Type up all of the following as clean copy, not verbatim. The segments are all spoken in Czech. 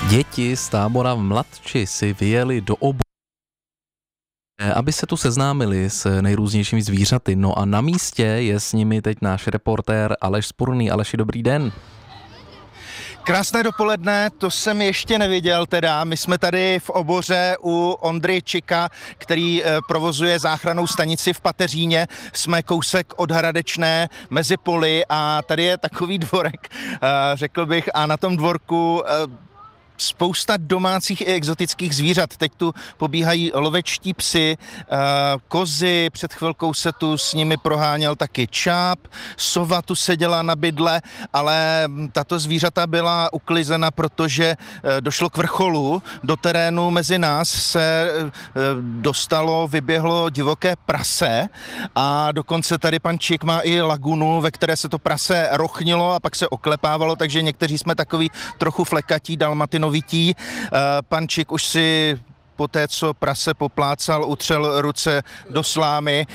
Děti z tábora v Mladči si vyjeli do oboru, aby se tu seznámili s nejrůznějšími zvířaty. No a na místě je s nimi teď náš reportér Aleš Spurný. Aleši, dobrý den. Krásné dopoledne, to jsem ještě neviděl teda. My jsme tady v oboře u Ondry Čika, který provozuje záchrannou stanici v Pateříně. Jsme kousek od Hradečné mezi poli a tady je takový dvorek, řekl bych, a na tom dvorku spousta domácích i exotických zvířat. Teď tu pobíhají lovečtí psi, kozy, před chvilkou se tu s nimi proháněl taky čáp, sova tu seděla na bydle, ale tato zvířata byla uklizena, protože došlo k vrcholu. Do terénu mezi nás se vyběhlo divoké prase a dokonce tady pan Čik má i lagunu, ve které se to prase rochnilo a pak se oklepávalo, takže někteří jsme takový trochu flekatí, dalmatinovití. Pan Čik už si po té, co prase poplácal, utřel ruce do slámy.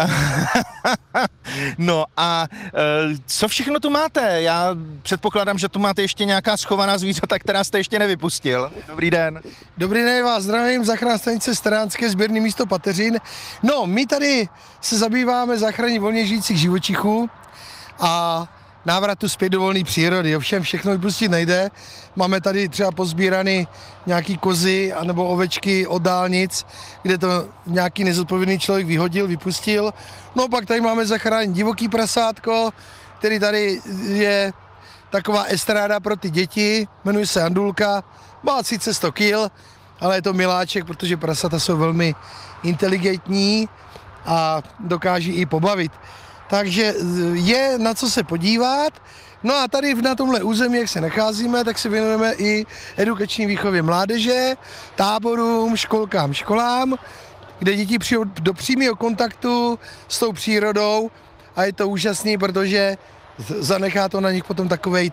No a co všechno tu máte? Já předpokládám, že tu máte ještě nějaká schovaná zvířata, která jste ještě nevypustil. Dobrý den. Dobrý den, vás zdravím, záchranná stanice Staránské, sběrný místo Pateřín. No, my tady se zabýváme záchraní volně žijících živočichů a návratu zpět do volné přírody. Ovšem všechno vypustit nejde. Máme tady třeba pozbíraný nějaký kozy anebo ovečky od dálnic, kde to nějaký nezodpovědný člověk vyhodil, vypustil. No pak tady máme zachránit divoký prasátko, který tady je taková estráda pro ty děti, jmenuje se Andulka, má sice 100 kg, ale je to miláček, protože prasata jsou velmi inteligentní a dokáží i pobavit. Takže je na co se podívat. No a tady na tomhle území, jak se nacházíme, tak se věnujeme i edukační výchově mládeže, táborům, školám, kde děti přijdou do přímého kontaktu s tou přírodou a je to úžasný, protože zanechá to na nich potom takovej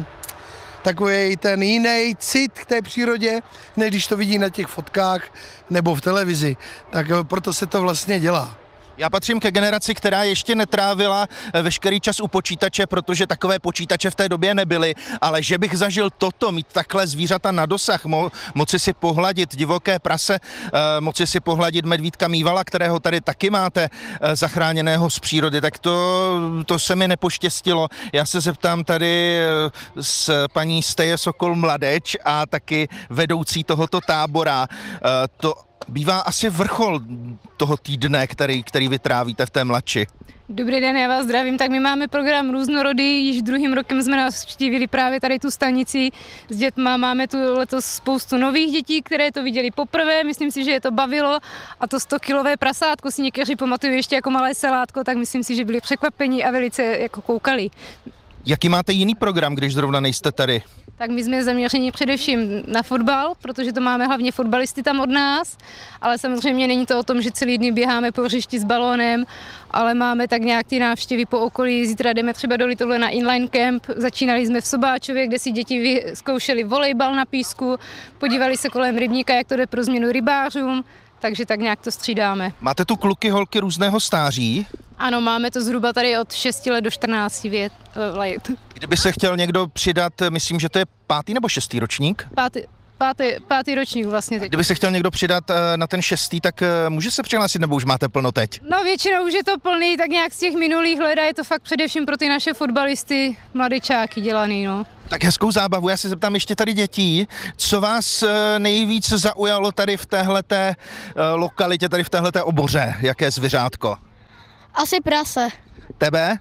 ten jiný cit k té přírodě, než když to vidí na těch fotkách nebo v televizi. Tak proto se to vlastně dělá. Já patřím ke generaci, která ještě netrávila veškerý čas u počítače, protože takové počítače v té době nebyly, ale že bych zažil toto, mít takhle zvířata na dosah, moci si pohladit divoké prase, moci si pohladit medvídka mývala, kterého tady taky máte zachráněného z přírody, tak to se mi nepoštěstilo. Já se zeptám tady s paní Steje Sokol Mladeč a taky vedoucí tohoto tábora. To bývá asi vrchol toho týdne, který vy trávíte v té Mladči. Dobrý den, já vás zdravím. Tak my máme program různorodý, již druhým rokem jsme navštívili právě tady tu stanici s dětma. Máme tu letos spoustu nových dětí, které to viděli poprvé, myslím si, že je to bavilo a to 100-kilové prasátko si někteří pamatují ještě jako malé salátko, tak myslím si, že byli překvapení a velice jako koukali. Jaký máte jiný program, když zrovna nejste tady? Tak my jsme zaměřeni především na fotbal, protože to máme hlavně fotbalisty tam od nás, ale samozřejmě není to o tom, že celý dny běháme po hřišti s balónem, ale máme tak nějak ty návštěvy po okolí. Zítra jdeme třeba do Litovle na inline camp, začínali jsme v Sobáčově, kde si děti zkoušeli volejbal na písku, podívali se kolem rybníka, jak to jde pro změnu rybářům, takže tak nějak to střídáme. Máte tu kluky, holky různého stáří? Ano, máme to zhruba tady od 6 let do 14 let. Kdyby se chtěl někdo přidat, myslím, že to je 5. nebo 6. ročník? Pátý ročník vlastně teď. Kdyby se chtěl někdo přidat na ten 6., tak může se přihlásit, nebo už máte plno teď? No většinou už je to plný, tak nějak z těch minulých let je to fakt především pro ty naše fotbalisty, mladečáky dělaný, no. Tak hezkou zábavu, já se zeptám ještě tady dětí, co vás nejvíc zaujalo tady v téhleté lokalitě, tady v téhleté oboře, jaké zvířátko? Asi prase. Tebe?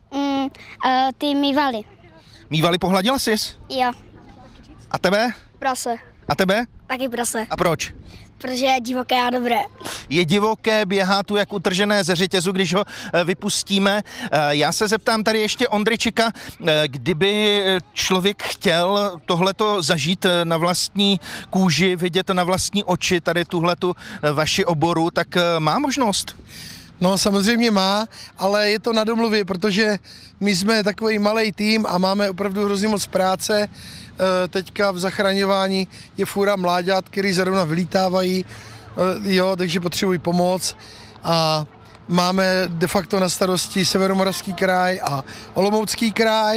Ty mývaly. Mývaly, pohladila jsi? Jo. A tebe? Prase. A tebe? Taky prase. A proč? Protože je divoké a dobré. Je divoké, běhá tu jak utržené ze řetězu, když ho vypustíme. Já se zeptám tady ještě Ondry Čika, kdyby člověk chtěl tohleto zažít na vlastní kůži, vidět na vlastní oči, tady tuhletu vaši oboru, tak má možnost? No samozřejmě má, ale je to na domluvě, protože my jsme takový malý tým a máme opravdu hrozně moc práce. Teďka v zachraňování je fůra mláďat, který zrovna vylítávají, takže potřebují pomoc a máme de facto na starosti Severomoravský kraj a Olomoucký kraj,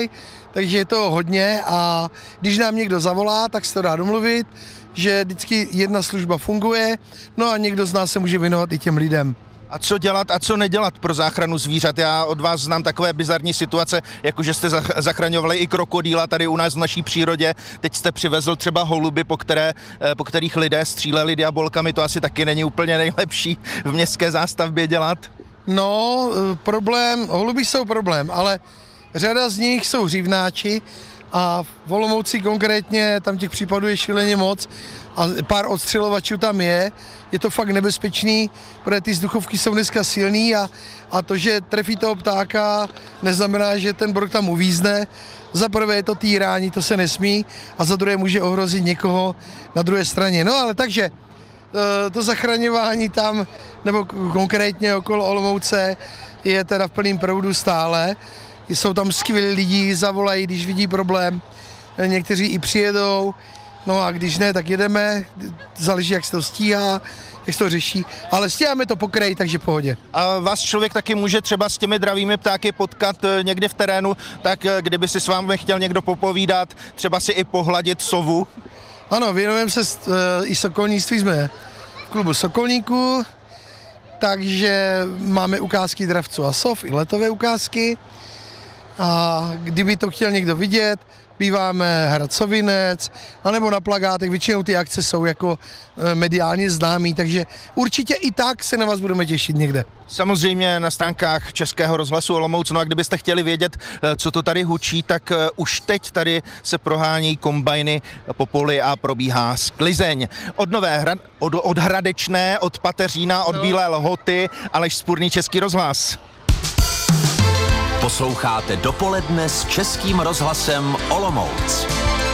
takže je to hodně a když nám někdo zavolá, tak se to dá domluvit, že vždycky jedna služba funguje, no a někdo z nás se může věnovat i těm lidem. A co dělat a co nedělat pro záchranu zvířat? Já od vás znám takové bizarní situace, jako že jste zachraňovali i krokodýla tady u nás v naší přírodě. Teď jste přivezl třeba holuby, po kterých lidé stříleli diabolkami. To asi taky není úplně nejlepší v městské zástavbě dělat. No, holuby jsou problém, ale řada z nich jsou řívnáči a v Olomouci konkrétně tam těch případů je šíleně moc a pár odstřelovačů tam je to fakt nebezpečný, protože ty vzduchovky jsou dneska silný a to, že trefí toho ptáka, neznamená, že ten brok tam uvízne. Za prvé je to týrání, to se nesmí, a za druhé může ohrozit někoho na druhé straně. No ale takže to zachraňování tam, nebo konkrétně okolo Olomouce, je teda v plném proudu stále. Jsou tam skvělí lidi, zavolají, když vidí problém, někteří i přijedou, no a když ne, tak jedeme, záleží, jak se to stíhá, jak se to řeší, ale stíháme to po kraji, takže v pohodě. A vás člověk taky může třeba s těmi dravými ptáky potkat někde v terénu, tak kdyby si s vámi chtěl někdo popovídat, třeba si i pohladit sovu? Ano, věnujeme se i sokolnictví, jsme v klubu Sokolníků, takže máme ukázky dravců a sov, i letové ukázky. A kdyby to chtěl někdo vidět, býváme hrad Sovinec, anebo na plakátech, většinou ty akce jsou jako mediálně známý, takže určitě i tak se na vás budeme těšit někde. Samozřejmě na stránkách Českého rozhlasu Olomouc. No a kdybyste chtěli vědět, co to tady hučí, tak už teď tady se prohání kombajny po poli a probíhá sklizeň. Od Hradečné, od Pateřína, od Bílé Lhoty, Aleš Spurný, Český rozhlas. Posloucháte Dopoledne s Českým rozhlasem Olomouc.